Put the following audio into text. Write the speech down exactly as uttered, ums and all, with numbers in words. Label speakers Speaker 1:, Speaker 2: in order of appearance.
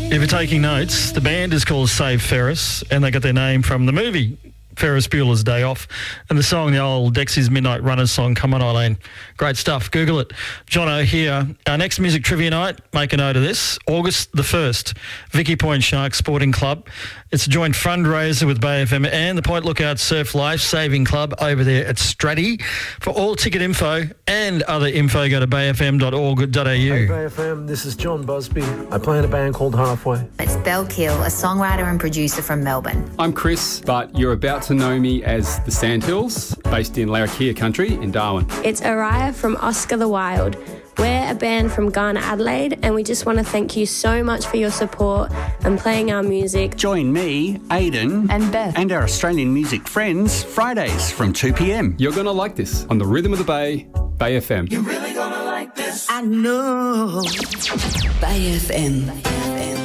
Speaker 1: If you're taking notes, the band is called Save Ferris, and they got their name from the movie Ferris Bueller's Day Off, and the song, the old Dexys Midnight Runners song, Come On Eileen. Great stuff. Google it. Jono here. Our next music trivia night, make a note of this, August the first, Vicky Point Shark Sporting Club. It's a joint fundraiser with Bay F M and the Point Lookout Surf Life Saving Club over there at Stratty. For all ticket info and other info, go to bay f m dot org dot a u.
Speaker 2: Hey Bay F M, this is John Busby. I play in a band called Halfway.
Speaker 3: It's Belle Kill, a songwriter and producer from Melbourne.
Speaker 4: I'm Chris, but you're about to know me as the Sandhills, based in Larrakia Country in Darwin.
Speaker 5: It's Araya from Oscar the Wild. We're a band from Ghana, Adelaide, and we just want to thank you so much for your support and playing our music.
Speaker 6: Join me, Aidan,
Speaker 3: and Beth,
Speaker 6: and our Australian music friends Fridays from two p m.
Speaker 4: You're going to like this on the Rhythm of the Bay, Bay F M.
Speaker 7: You're really going to like this.
Speaker 8: I know.
Speaker 7: Bay F M.